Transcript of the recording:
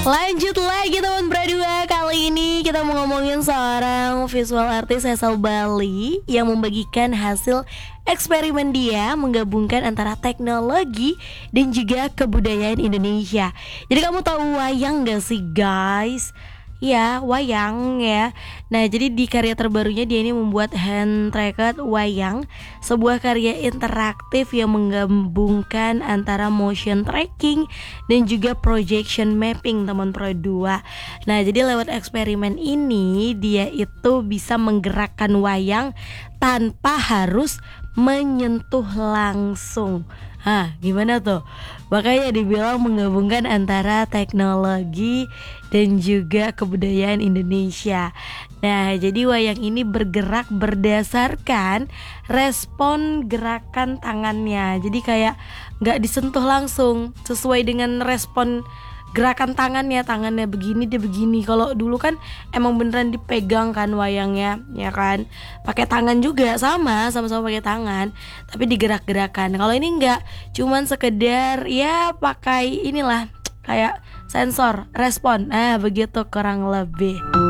Lanjut lagi teman berdua. Kali ini kita mau ngomongin seorang visual artist asal Bali yang membagikan hasil eksperimen dia menggabungkan antara teknologi dan juga kebudayaan Indonesia. Jadi kamu tahu wayang gak sih guys? Ya, wayang ya. Nah, jadi di karya terbarunya dia ini membuat hand traced wayang, sebuah karya interaktif yang menggabungkan antara motion tracking dan juga projection mapping teman Pro 2. Nah, jadi lewat eksperimen ini dia itu bisa menggerakkan wayang tanpa harus menyentuh langsung. Gimana tuh? Makanya dibilang menggabungkan antara teknologi dan juga kebudayaan Indonesia. Nah, jadi wayang ini bergerak berdasarkan respon gerakan tangannya. Jadi kayak gak disentuh langsung, sesuai dengan respon gerakan tangannya begini dia begini. Kalau dulu kan emang beneran dipegang kan wayangnya, ya kan, pakai tangan juga, sama-sama pakai tangan, tapi digerak-gerakan. Kalau ini enggak, cuman sekedar ya pakai inilah kayak sensor respon, begitu kurang lebih.